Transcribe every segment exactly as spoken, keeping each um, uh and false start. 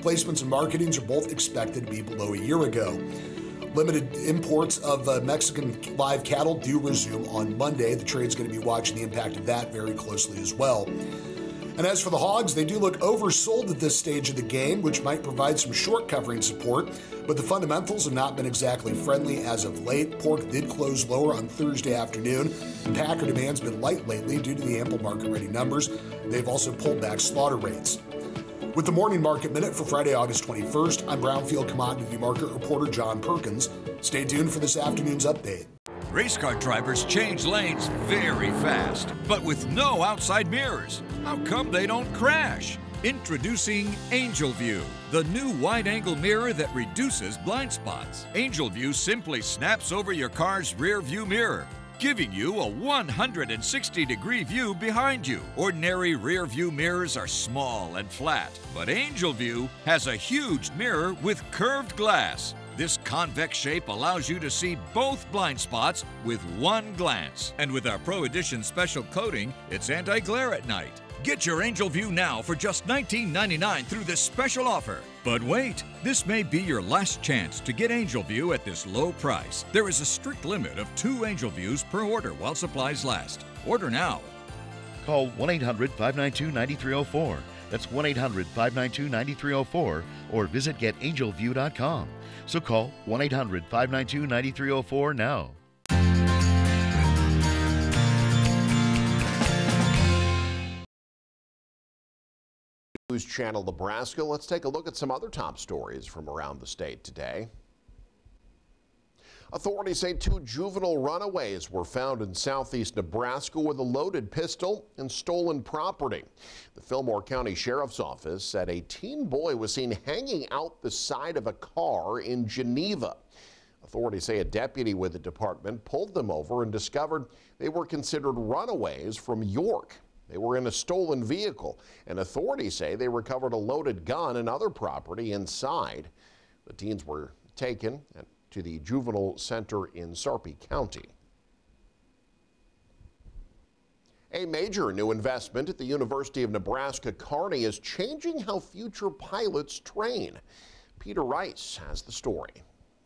Placements and marketings are both expected to be below a year ago. Limited imports of uh, Mexican live cattle do resume on Monday. The trade's going to be watching the impact of that very closely as well. And as for the hogs, they do look oversold at this stage of the game, which might provide some short covering support, but the fundamentals have not been exactly friendly as of late. Pork did close lower on Thursday afternoon, and packer demand's been light lately due to the ample market-ready numbers. They've also pulled back slaughter rates. With the Morning Market Minute for Friday, August twenty-first, I'm Brownfield Commodity Market reporter John Perkins. Stay tuned for this afternoon's update. Race car drivers change lanes very fast, but with no outside mirrors. How come they don't crash? Introducing Angel View, the new wide-angle mirror that reduces blind spots. Angel View simply snaps over your car's rear view mirror, giving you a one hundred sixty degree view behind you. Ordinary rear view mirrors are small and flat, but Angel View has a huge mirror with curved glass. This convex shape allows you to see both blind spots with one glance. And with our Pro Edition special coating, it's anti-glare at night. Get your Angel View now for just nineteen ninety-nine dollars through this special offer. But wait, this may be your last chance to get Angel View at this low price. There is a strict limit of two Angel Views per order while supplies last. Order now. Call one eight hundred, five nine two, nine three zero four. That's one eight hundred, five nine two, nine three zero four or visit get angel view dot com. So call one eight hundred, five nine two, nine three zero four now. News Channel Nebraska. Let's take a look at some other top stories from around the state today. Authorities say two juvenile runaways were found in southeast Nebraska with a loaded pistol and stolen property. The Fillmore County Sheriff's Office said a teen boy was seen hanging out the side of a car in Geneva. Authorities say a deputy with the department pulled them over and discovered they were considered runaways from York. They were in a stolen vehicle, and authorities say they recovered a loaded gun and other property inside. The teens were taken to the juvenile center in Sarpy County. A major new investment at the University of Nebraska-Kearney is changing how future pilots train. Peter Rice has the story.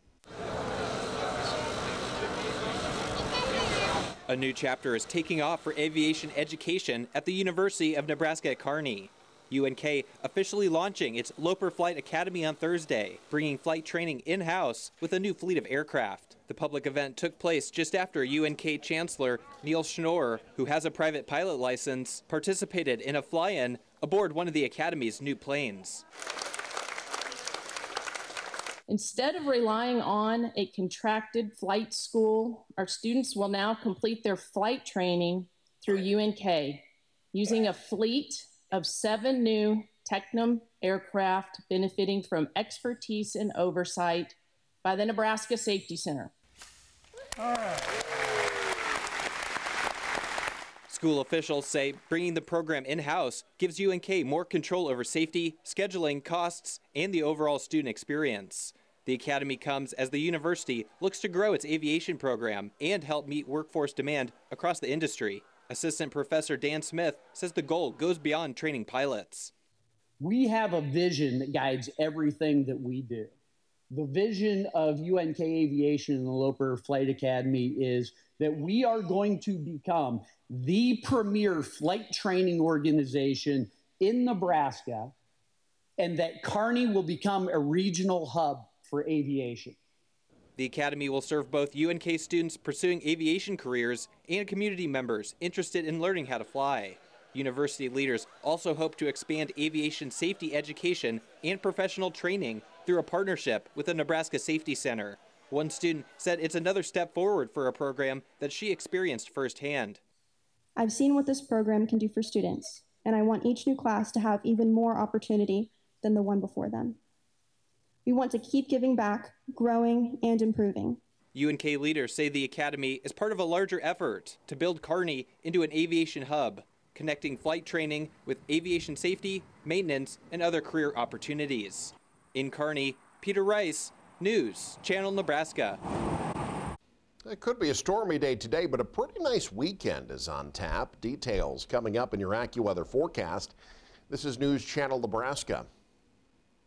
A new chapter is taking off for aviation education at the University of Nebraska-Kearney. U N K officially launching its Loper Flight Academy on Thursday, bringing flight training in-house with a new fleet of aircraft. The public event took place just after U N K Chancellor Neil Schnorr, who has a private pilot license, participated in a fly-in aboard one of the Academy's new planes. Instead of relying on a contracted flight school, our students will now complete their flight training through U N K using a fleet of seven new Tecnam aircraft benefiting from expertise and oversight by the Nebraska Safety Center. All right. School officials say bringing the program in-house gives U N K more control over safety, scheduling, costs, and the overall student experience. The academy comes as the university looks to grow its aviation program and help meet workforce demand across the industry. Assistant Professor Dan Smith says the goal goes beyond training pilots. We have a vision that guides everything that we do. The vision of U N K Aviation and the Loper Flight Academy is that we are going to become the premier flight training organization in Nebraska, and that Kearney will become a regional hub for aviation. The academy will serve both U N K students pursuing aviation careers and community members interested in learning how to fly. University leaders also hope to expand aviation safety education and professional training through a partnership with the Nebraska Safety Center. One student said it's another step forward for a program that she experienced firsthand. I've seen what this program can do for students, and I want each new class to have even more opportunity than the one before them. We want to keep giving back, growing, and improving. U N K leaders say the academy is part of a larger effort to build Kearney into an aviation hub, connecting flight training with aviation safety, maintenance, and other career opportunities. In Kearney, Peter Rice, News Channel Nebraska. It could be a stormy day today, but a pretty nice weekend is on tap. Details coming up in your AccuWeather forecast. This is News Channel Nebraska.